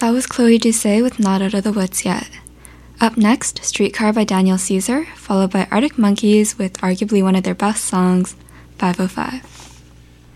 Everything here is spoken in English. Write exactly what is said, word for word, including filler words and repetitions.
That was Chloe Doucet with Not Out of the Woods Yet. Up next, Streetcar by Daniel Caesar, followed by Arctic Monkeys with arguably one of their best songs, five oh five.